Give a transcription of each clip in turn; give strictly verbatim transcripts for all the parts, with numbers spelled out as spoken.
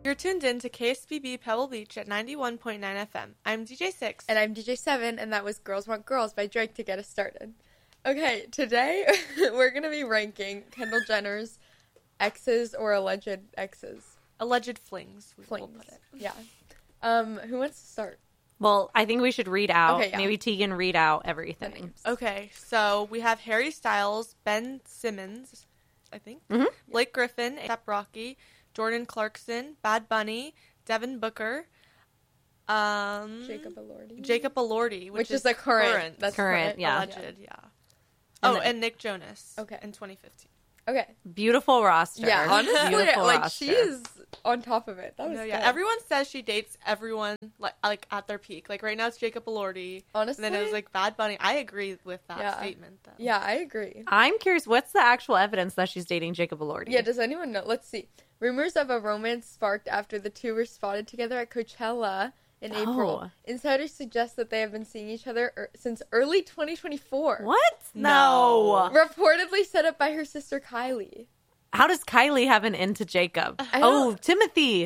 You're tuned in to K S B B Pebble Beach at ninety-one point nine F M. I'm D J six. And I'm D J seven, and that was Girls Want Girls by Drake to get us started. Okay, today we're going to be ranking Kendall Jenner's exes or alleged exes. Alleged flings. We Flings. will put it. Yeah. Um, who wants to start? Well, I think we should read out. Okay, yeah. Maybe Tegan read out The everything. names. Okay, so we have Harry Styles, Ben Simmons, I think, Mhm. Blake Griffin, A$AP Rocky, Jordan Clarkson, Bad Bunny, Devin Booker, um, Jacob Elordi. Jacob Elordi, which, Which is the current. That's Current, current. yeah. alleged, yeah. Oh, then- and Nick Jonas. Okay. In twenty fifteen. Okay. Beautiful roster. Yeah, honestly, Beautiful like, roster. she is on top of it. That was No, good. yeah. Everyone says she dates everyone like like at their peak. Like right now, it's Jacob Elordi. Honestly. And then it was like Bad Bunny. I agree with that Yeah. statement. Though. Yeah, I agree. I'm curious, what's the actual evidence that she's dating Jacob Elordi? Yeah, does anyone know? Let's see. Rumors of a romance sparked after the two were spotted together at Coachella in Oh. April. Insiders suggest that they have been seeing each other er- since early twenty twenty-four. What? No. No. Reportedly set up by her sister Kylie. How does Kylie have an into Jacob? I Oh, don't- Timothy.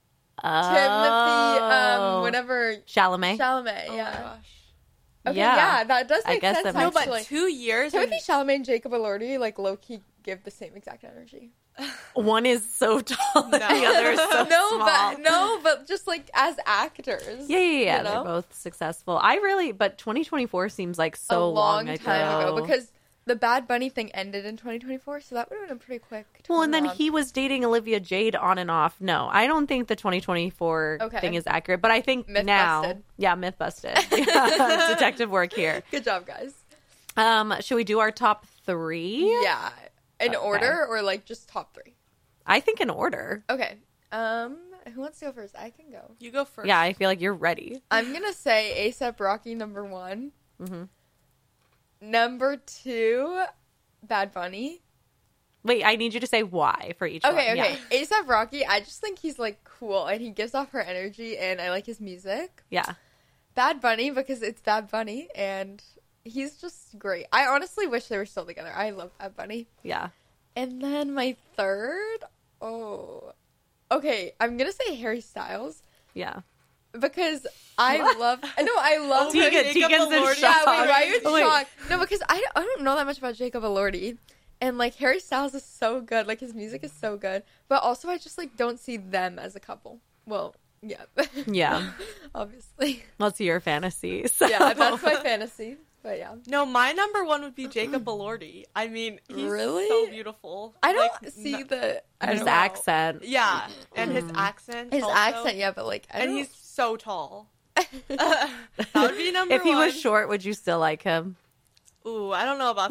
Timothy, um, Oh. whatever. Chalamet. Chalamet, Oh yeah. my gosh. Okay, Yeah. yeah. that does I make guess sense, that No, makes but actually. two years. Timothy and- Chalamet and Jacob Elordi, like, low-key give the same exact energy. One is so tall, No. the other is so no, small. but no, but just like as actors. Yeah, yeah, yeah. you know? They're both successful. I really, but twenty twenty-four seems like so a long, long time ago. because the Bad Bunny thing ended in twenty twenty-four, so that would have been a pretty quick. Well, and then turnaround. he was dating Olivia Jade on and off. No, I don't think the twenty twenty-four Okay. thing is accurate, but I think Myth now, busted. yeah, myth busted. Yeah, detective work here. Good job, guys. Um, should we do our top three? Yeah, in Okay. order or like just top three. I think in order. Okay. Um, who wants to go first? I can go. You go first. Yeah, I feel like you're ready. I'm gonna say A$AP Rocky number one. Mhm. Number two, Bad Bunny. Wait, I need you to say why for each Okay, one. okay. A$AP Rocky, I just think he's like cool and he gives off her energy and I like his music. Yeah. yeah. Bad Bunny because it's Bad Bunny and he's just great. I honestly wish they were still together. I love Bad Bunny. Yeah. And then my third, oh, okay. I'm gonna say Harry Styles Yeah. because I love. No, I love. Tegan- Jacob Tegan's in Elordi. shock. Yeah, wait, why are you Wait. shocked? No, because I I don't know that much about Jacob Elordi, and like Harry Styles is so good. Like his music is so good, but also I just like don't see them as a couple. Well, yeah, Yeah. obviously. What's your fantasy? So. Yeah, that's my fantasy. But yeah, No, my number one would be Jacob Elordi. I mean, he's Really? so beautiful. I don't Like, see no- the I His don't know. accent. Yeah, and his Mm. accent. His also. accent, yeah, but like, I And don't- he's so tall. that would be number If he one. was short, would you still like him? Ooh, I don't know about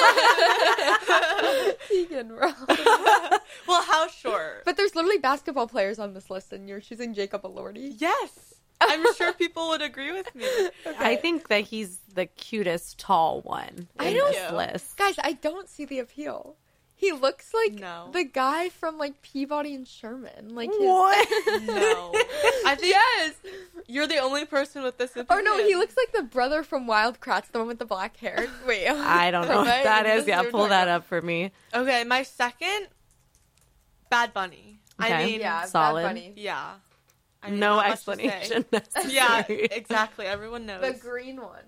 that. Tegan, bro. Well, how short? But there's literally basketball players on this list, and you're choosing Jacob Elordi. Yes, I'm sure people would agree with me. I think that he's the cutest tall one I in don't- this list. Guys, I don't see the appeal. He looks like No. the guy from like Peabody and Sherman. Like his... What? No, I think Yes. you're the only person with this Or opinion. no, he looks like the brother from Wild Kratts, the one with the black hair. Wait, I don't know Am what that this is. Yeah, what pull you're that talking up for me. Okay, my second, Bad Bunny. I Okay. mean, about? Yeah, Solid. Bad Bunny. yeah. I mean, No not much to say. explanation Yeah, necessary. exactly. Everyone knows. The green one.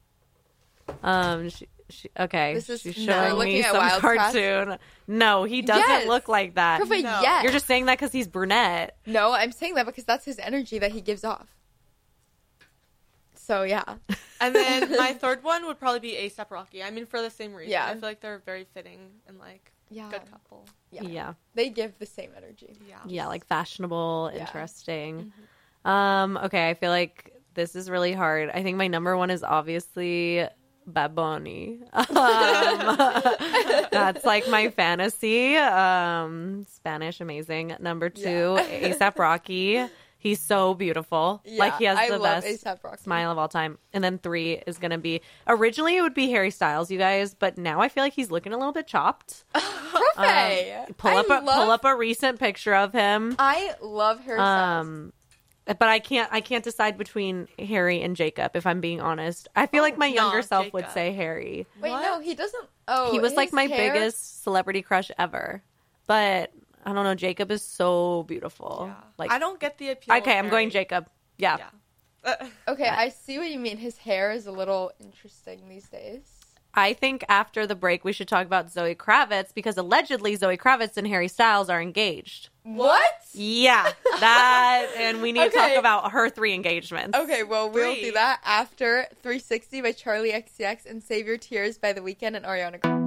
Um. She, she, okay. This is- She's no, showing looking me at some Wild Kratts. cartoon. No, he doesn't Yes. look like that. Perfect, No. yes. You're just saying that because he's brunette. No, I'm saying that because that's his energy that he gives off. So yeah. And then my third one would probably be A$AP Rocky. I mean, for the same reason. Yeah. I feel like they're very fitting and like Yeah. good couple. Yeah. Yeah. They give the same energy. Yeah. Yeah, like fashionable, Yeah. interesting. Mm-hmm. Um. Okay, I feel like this is really hard. I think my number one is obviously Bad Bunny. Um, that's like my fantasy. Um, Spanish, amazing. Number two, Yeah. A$AP Rocky. He's so beautiful. Yeah, like he has I the love best A$AP Rocky. smile of all time. And then three is gonna be originally it would be Harry Styles, you guys, but now I feel like he's looking a little bit chopped. Profe. Um, pull I up a love, pull up a recent picture of him. I love Harry Styles. Um, but I can't I can't decide between Harry and Jacob, if I'm being honest. I feel like my no, younger self would Jacob. say Harry. Wait, What? no, he doesn't. Oh, he was like his my hair? biggest celebrity crush ever. But I don't know. Jacob is so beautiful. Yeah. Like I don't get the appeal. Okay, of I'm going Harry. Jacob. Yeah. Yeah. Uh, Okay, I see what you mean. His hair is a little interesting these days. I think after the break we should talk about Zoe Kravitz because allegedly Zoe Kravitz and Harry Styles are engaged. What? Yeah, that and we need to Okay. talk about her three engagements. Okay, well, we'll Three. do that after three sixty by Charlie X C X and Save Your Tears by The Weeknd and Ariana Grande.